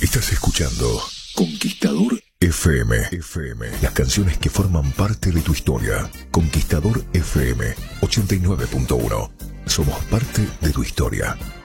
Estás escuchando Conquistador FM. Las canciones que forman parte de tu historia. Conquistador FM 89.1. Somos parte de tu historia.